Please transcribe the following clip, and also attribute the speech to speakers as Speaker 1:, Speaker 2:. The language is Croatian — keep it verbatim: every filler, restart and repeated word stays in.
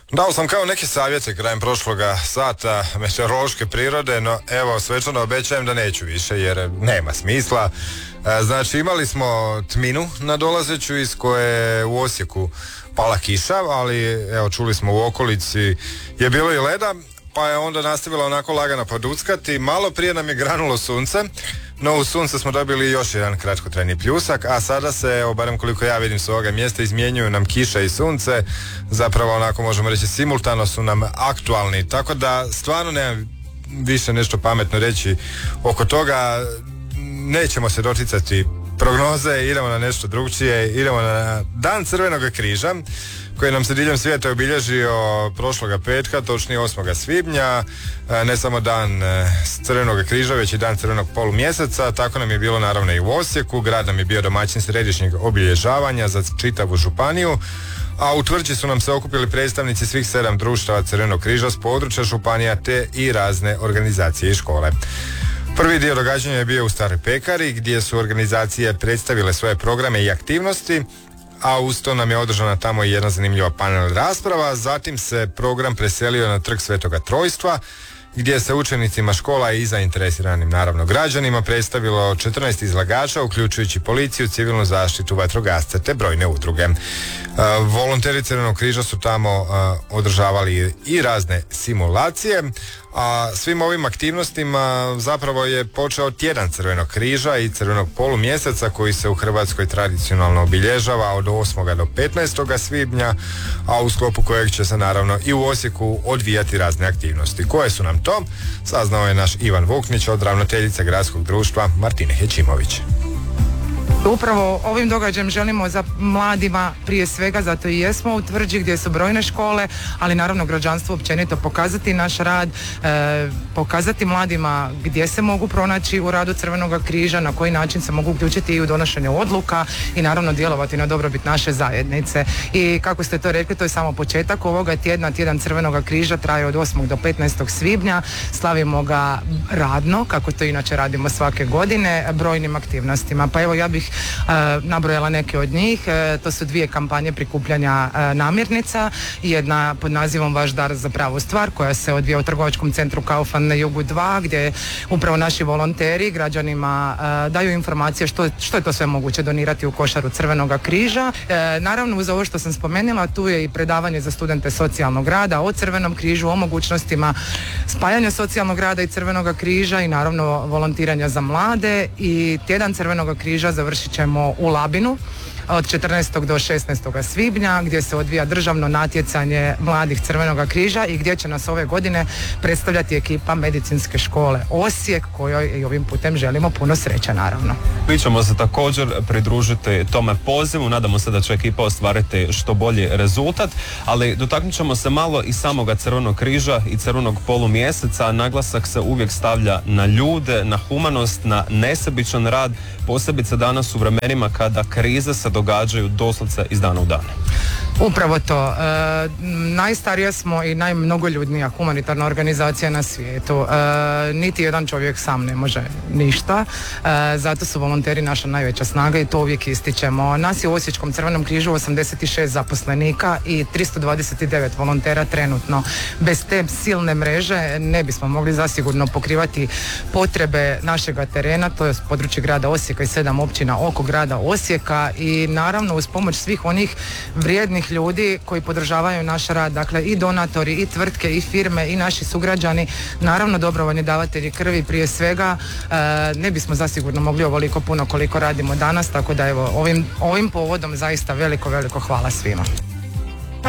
Speaker 1: Dao sam kao neke savjete krajem prošloga sata meteorološke prirode, no evo svečano obećajem da neću više jer nema smisla. Znači imali smo tminu nadolazeću iz koje je u Osijeku pala kiša, ali evo čuli smo u okolici je bilo i leda, pa je onda nastavila onako lagano poduckati. Malo prije nam je granulo sunce, no u sunce smo dobili još jedan kratkotrajni pljusak, a sada se, evo, barem koliko ja vidim s ovoga mjesta, izmjenjuju nam kiša i sunce, zapravo onako možemo reći simultano su nam aktualni, tako da stvarno nemam više nešto pametno reći oko toga. Nećemo se doticati prognoze, idemo na nešto drugčije, idemo na Dan Crvenog križa koji nam se diljem svijeta obilježio prošloga petka, točnije osmog svibnja, ne samo Dan Crvenog križa, već i Dan crvenog polumjeseca. Tako nam je bilo naravno i u Osijeku. Grad nam je bio domaćin središnjeg obilježavanja za čitavu županiju, a u Tvrđi su nam se okupili predstavnici svih sedam društava Crvenog križa s područja županija te i razne organizacije i škole. Prvi dio događanja je bio u Staroj Pekari gdje su organizacije predstavile svoje programe i aktivnosti, a uz to nam je održana tamo i jedna zanimljiva panel rasprava. Zatim se program preselio na Trg Svetoga Trojstva gdje se učenicima škola i zainteresiranim naravno građanima predstavilo četrnaest izlagača, uključujući policiju, civilnu zaštitu, vatrogasce te brojne udruge. Uh, volonteri Crvenog križa su tamo uh, održavali i razne simulacije, a svim ovim aktivnostima zapravo je počeo tjedan Crvenog križa i crvenog polumjeseca koji se u Hrvatskoj tradicionalno obilježava od osmog do petnaestog svibnja, a u sklopu kojeg će se naravno i u Osijeku odvijati razne aktivnosti. Koje su nam to? Saznao je naš Ivan Vuknić od ravnateljice gradskog društva Martine Hećimović.
Speaker 2: Upravo ovim događajem želimo za mladima prije svega, zato i jesmo u Tvrđi gdje su brojne škole, ali naravno građanstvo općenito pokazati naš rad, e, pokazati mladima gdje se mogu pronaći u radu Crvenog križa, na koji način se mogu uključiti i u donošenje odluka i naravno djelovati na dobrobit naše zajednice. I kako ste to rekli, to je samo početak ovoga tjedna. Tjedan Crvenog križa traje od osmog do petnaestog svibnja, slavimo ga radno, kako to inače radimo svake godine, brojnim aktivnostima. Pa evo ja bih Uh, nabrojala neke od njih. Uh, to su dvije kampanje prikupljanja uh, namirnica, jedna pod nazivom Vaš dar za pravu stvar koja se odvija u trgovačkom centru Kaufland na Jugu dva, gdje upravo naši volonteri građanima uh, daju informacije što, što je to sve moguće donirati u košaru Crvenog križa. Uh, naravno uz ovo što sam spomenula, tu je i predavanje za studente socijalnog rada o Crvenom križu, o mogućnostima spajanja socijalnog rada i Crvenog križa i naravno volontiranja za mlade. I tjedan Crvenog križa završit ćemo u Labinu od četrnaestog do šesnaestog svibnja gdje se odvija državno natjecanje mladih Crvenog križa i gdje će nas ove godine predstavljati ekipa medicinske škole Osijek, kojoj i ovim putem želimo puno sreće naravno.
Speaker 3: Mi ćemo se također pridružiti tome pozivu, nadamo se da će ekipa ostvariti što bolji rezultat, ali dotaknut ćemo se malo i samoga Crvenog križa i crvenog polumjeseca. Naglasak se uvijek stavlja na ljude, na humanost, na nesebičan rad, posebice danas u vremenima kada krize se događaju doslovce iz dana u dan.
Speaker 2: Upravo to. E, najstarija smo i najmnogoljudnija humanitarna organizacija na svijetu. E, niti jedan čovjek sam ne može ništa. E, zato su volonteri naša najveća snaga i to uvijek ističemo. Nas je u Osječkom Crvenom križu osamdeset šest zaposlenika i tristo dvadeset devet volontera trenutno. Bez te silne mreže ne bismo mogli zasigurno pokrivati potrebe našega terena, to je područje grada Osijeka i sedam općina oko grada Osijeka i naravno uz pomoć svih onih vrijednih ljudi koji podržavaju naš rad, dakle i donatori, i tvrtke, i firme, i naši sugrađani, naravno dobrovoljni davatelji krvi prije svega, e, ne bismo zasigurno mogli ovoliko puno koliko radimo danas, tako da evo ovim, ovim povodom zaista veliko, veliko hvala svima.